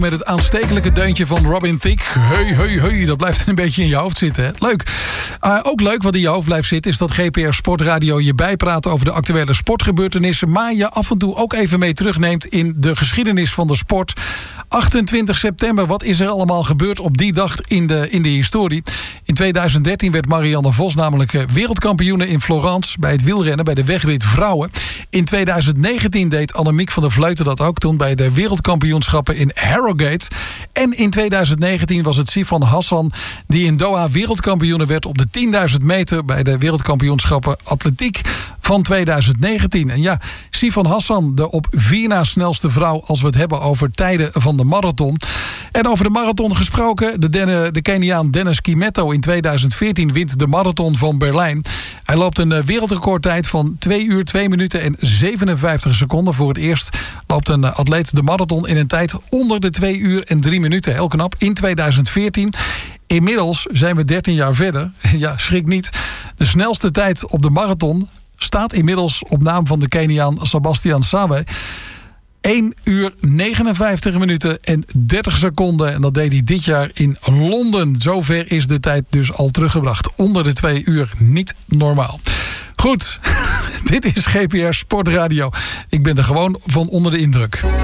Met het aanstekelijke deuntje van Robin Thicke. Hey, dat blijft een beetje in je hoofd zitten. Hè? Leuk. Ook leuk wat in je hoofd blijft zitten... is dat GPR Sportradio je bijpraat over de actuele sportgebeurtenissen... maar je af en toe ook even mee terugneemt in de geschiedenis van de sport. 28 september, wat is er allemaal gebeurd op die dag in de historie? In 2013 werd Marianne Vos namelijk wereldkampioene in Florence... bij het wielrennen, bij de wegrit vrouwen. In 2019 deed Annemiek van der Vleuten dat ook toen... bij de wereldkampioenschappen in Harrogate. En in 2019 was het Sifan Hassan... die in Doha wereldkampioene werd op de 10.000 meter... bij de wereldkampioenschappen atletiek van 2019. En ja, Sifan Hassan, de op 4 na snelste vrouw... als we het hebben over tijden van de marathon. En over de marathon gesproken... de Keniaan Dennis Kimetto in 2014 wint de marathon van Berlijn. Hij loopt een wereldrecordtijd van 2 uur, 2 minuten en 57 seconden. Voor het eerst loopt een atleet de marathon in een tijd onder de 2 uur en 3 minuten. Heel knap. In 2014... Inmiddels zijn we 13 jaar verder. Ja, schrik niet. De snelste tijd op de marathon staat inmiddels op naam van de Keniaan Sebastian Sawe. 1 uur 59 minuten en 30 seconden. En dat deed hij dit jaar in Londen. Zover is de tijd dus al teruggebracht. Onder de 2 uur. Niet normaal. Goed, dit is GPR Sportradio. Ik ben er gewoon van onder de indruk.